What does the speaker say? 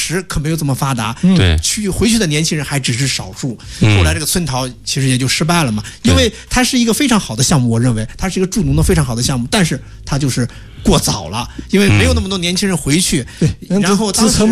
时可没有这么发达， 对， 回去的年轻人还只是少数。后来这个村淘其实也就失败了嘛，因为它是一个非常好的项目，我认为它是一个助农的非常好的项目，但是它就是过早了，因为没有那么多年轻人回去，然后当时